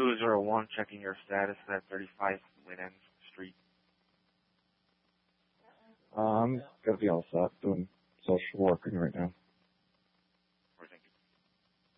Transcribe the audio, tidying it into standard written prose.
201, checking your status at 35 Lynn Street. I'm gonna be all set doing social working right now.